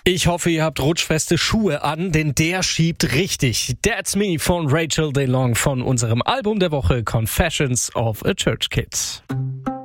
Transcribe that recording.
Ich hoffe, ihr habt rutschfeste Schuhe an, denn der schiebt richtig. That's Me von Rachel DeLong von unserem Album der Woche Confessions of a Church Kid.